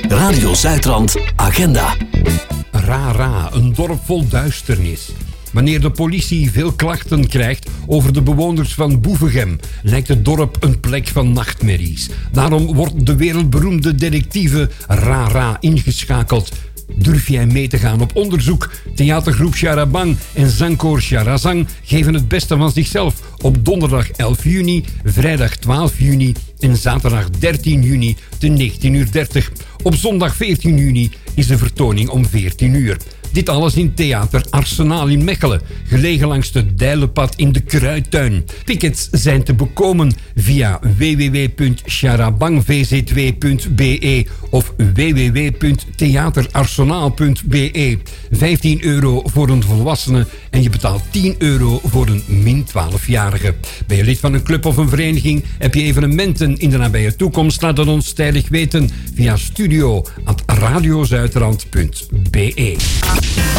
Radio Zuidrand Agenda. Ra, een dorp vol duisternis. Wanneer de politie veel klachten krijgt over de bewoners van Boevegem, lijkt het dorp een plek van nachtmerries. Daarom wordt de wereldberoemde detectieve Ra ingeschakeld. Durf jij mee te gaan op onderzoek? Theatergroep Charabang en zangkoor Charazang geven het beste van zichzelf op donderdag 11 juni, vrijdag 12 juni en zaterdag 13 juni te 19:30. Op zondag 14 juni is de vertoning om 14 uur. Dit alles in Theater Arsenaal in Mechelen, gelegen langs de Dijlenpad in de Kruidtuin. Tickets zijn te bekomen via www.charabangvz2.be of www.theaterarsenaal.be. €15 voor een volwassene en je betaalt €10 voor een min 12-jarige. Ben je lid van een club of een vereniging? Heb je evenementen in de nabije toekomst? Laat het ons tijdig weten via studio@radiozuidrand.be.